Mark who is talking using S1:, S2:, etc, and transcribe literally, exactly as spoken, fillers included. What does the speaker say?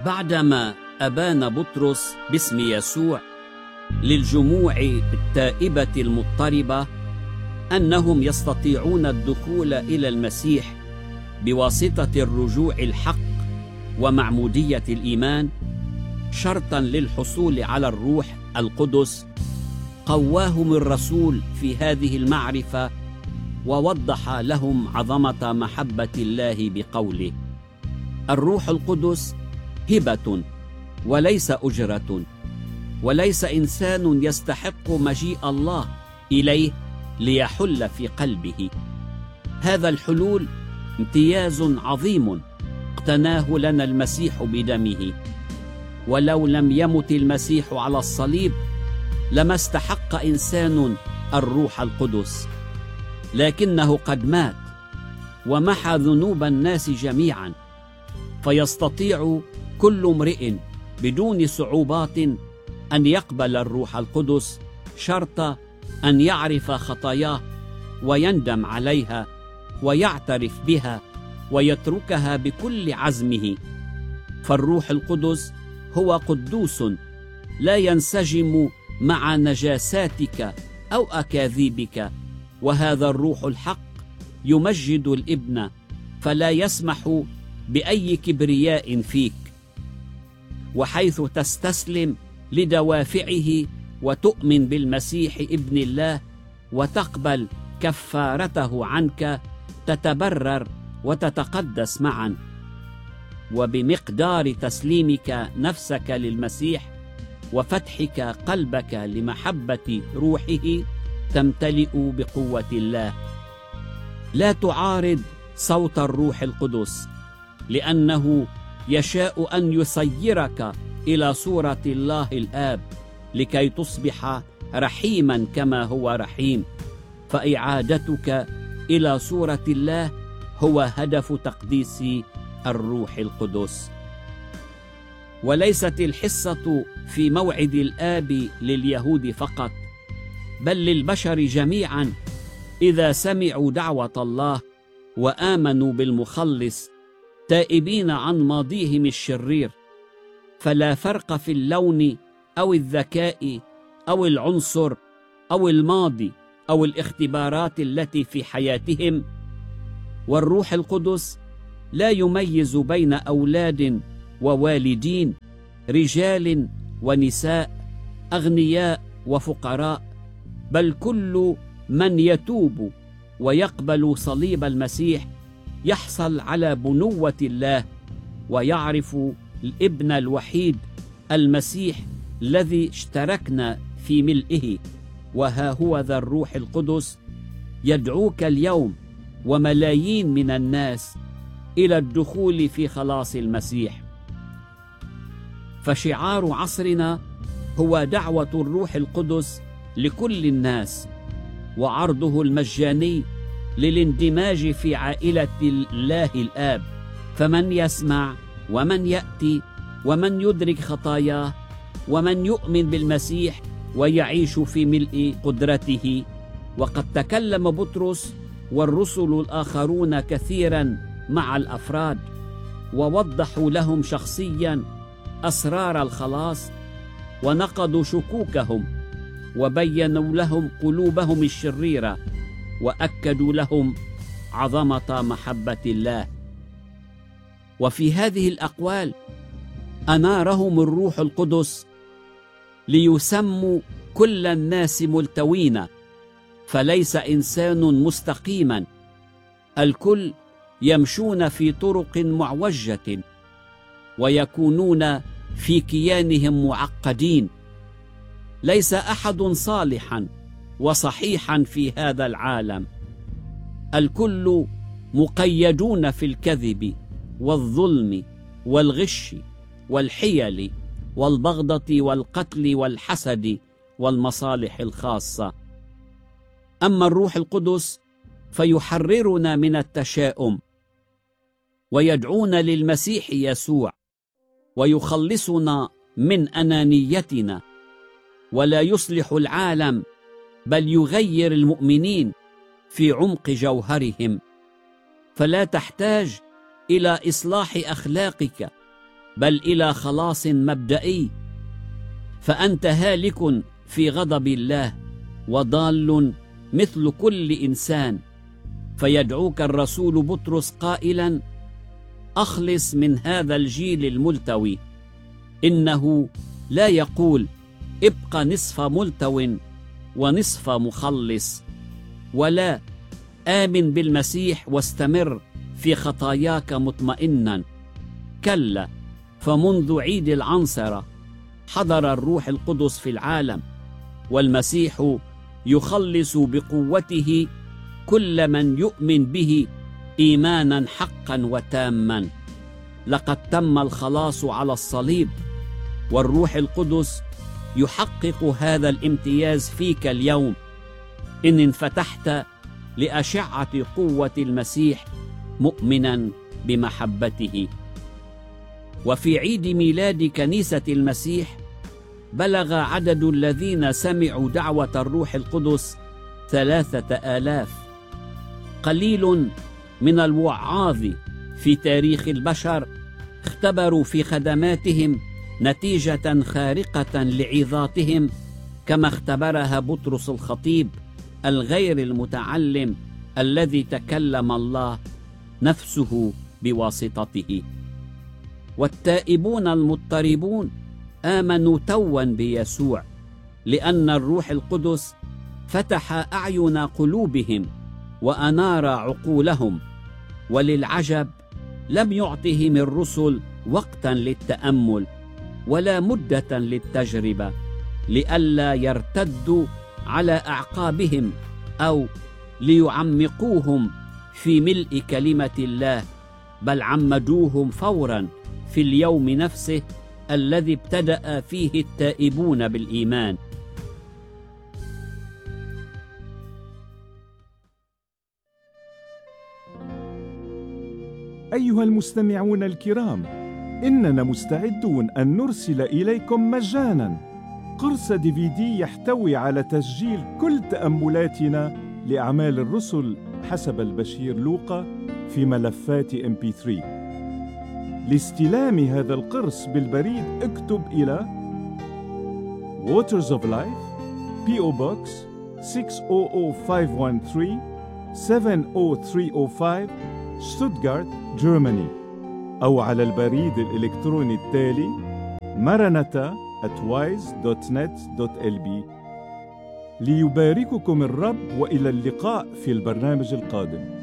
S1: بعدما أبان بطرس باسم يسوع للجموع التائبة المضطربة أنهم يستطيعون الدخول إلى المسيح بواسطة الرجوع الحق ومعمودية الإيمان شرطا للحصول على الروح القدس، قواهم الرسول في هذه المعرفة ووضح لهم عظمة محبة الله بقوله: الروح القدس هبة وليس أجرة، وليس إنسان يستحق مجيء الله إليه ليحل في قلبه. هذا الحلول امتياز عظيم اقتناه لنا المسيح بدمه، ولو لم يمت المسيح على الصليب لما استحق إنسان الروح القدس، لكنه قد مات ومحى ذنوب الناس جميعا، فيستطيع كل امرئ بدون صعوبات أن يقبل الروح القدس شرط أن يعرف خطاياه ويندم عليها ويعترف بها ويتركها بكل عزمه. فالروح القدس هو قدوس لا ينسجم مع نجاساتك أو أكاذيبك، وهذا الروح الحق يمجد الابن فلا يسمح بأي كبرياء فيك. وحيث تستسلم لدوافعه وتؤمن بالمسيح ابن الله وتقبل كفارته عنك، تتبرر وتتقدس معا. وبمقدار تسليمك نفسك للمسيح وفتحك قلبك لمحبة روحه تمتلئ بقوة الله. لا تعارض صوت الروح القدس، لأنه يشاء أن يسيرك إلى صورة الله الآب لكي تصبح رحيما كما هو رحيم. فإعادتك إلى صورة الله هو هدف تقديس الروح القدس. وليست الحصة في موعد الآب لليهود فقط، بل للبشر جميعا إذا سمعوا دعوة الله وآمنوا بالمخلص تائبين عن ماضيهم الشرير. فلا فرق في اللون أو الذكاء أو العنصر أو الماضي أو الاختبارات التي في حياتهم. والروح القدس لا يميز بين أولاد ووالدين، رجال ونساء، أغنياء وفقراء، بل كل من يتوب ويقبل صليب المسيح يحصل على بنوة الله ويعرف الابن الوحيد المسيح الذي اشتركنا في ملئه. وها هو ذا الروح القدس يدعوك اليوم وملايين من الناس إلى الدخول في خلاص المسيح. فشعار عصرنا هو دعوة الروح القدس لكل الناس، وعرضه المجاني للاندماج في عائلة الله الآب. فمن يسمع ومن يأتي ومن يدرك خطاياه ومن يؤمن بالمسيح ويعيش في ملء قدرته. وقد تكلم بطرس والرسل الآخرون كثيرا مع الأفراد، ووضحوا لهم شخصيا أسرار الخلاص، ونقضوا شكوكهم، وبينوا لهم قلوبهم الشريرة، وأكدوا لهم عظمة محبة الله. وفي هذه الأقوال أنارهم الروح القدس ليسموا كل الناس ملتوين، فليس إنسان مستقيما، الكل يمشون في طرق معوجة ويكونون في كيانهم معقدين. ليس أحد صالحا وصحيحا في هذا العالم، الكل مقيدون في الكذب والظلم والغش والحيل والبغضة والقتل والحسد والمصالح الخاصة. أما الروح القدس فيحررنا من التشاؤم ويدعونا للمسيح يسوع ويخلصنا من أنانيتنا، ولا يصلح العالم بل يغير المؤمنين في عمق جوهرهم. فلا تحتاج إلى إصلاح أخلاقك بل إلى خلاص مبدئي. فأنت هالك في غضب الله وضال مثل كل إنسان. فيدعوك الرسول بطرس قائلا: أخلص من هذا الجيل الملتوي. إنه لا يقول ابق نصف ملتو ونصف مخلص، ولا آمن بالمسيح واستمر في خطاياك مطمئنا. كلا، فمنذ عيد العنصرة حضر الروح القدس في العالم، والمسيح يخلص بقوته كل من يؤمن به إيمانا حقا وتاما. لقد تم الخلاص على الصليب، والروح القدس يحقق هذا الامتياز فيك اليوم إن انفتحت لأشعة قوة المسيح مؤمنا بمحبته. وفي عيد ميلاد كنيسة المسيح بلغ عدد الذين سمعوا دعوة الروح القدس ثلاثة آلاف. قليل من الوعاظ في تاريخ البشر اختبروا في خدماتهم نتيجة خارقة لعظاتهم كما اختبرها بطرس الخطيب الغير المتعلم الذي تكلم الله نفسه بواسطته. والتائبون المضطربون آمنوا توا بيسوع، لأن الروح القدس فتح أعين قلوبهم وأنار عقولهم. وللعجب لم يعطهم الرسل وقتا للتأمل ولا مدة للتجربة، لئلا يرتدوا على أعقابهم أو ليعمقوهم في ملء كلمة الله، بل عمدوهم فورا في اليوم نفسه الذي ابتدأ فيه التائبون بالإيمان.
S2: أيها المستمعون الكرام، إننا مستعدون أن نرسل إليكم مجاناً قرص دي في دي يحتوي على تسجيل كل تأملاتنا لأعمال الرسل حسب البشير لوقا في ملفات إم بي ثلاثة. لاستلام هذا القرص بالبريد اكتب إلى Waters of Life بي أو Box ستة صفر صفر خمسة واحد ثلاثة سبعة صفر ثلاثة صفر خمسة شتوتغارت، جيرماني، أو على البريد الإلكتروني التالي ماراناتا آت وايز دوت نت دوت إل بي. ليبارككم الرب، وإلى اللقاء في البرنامج القادم.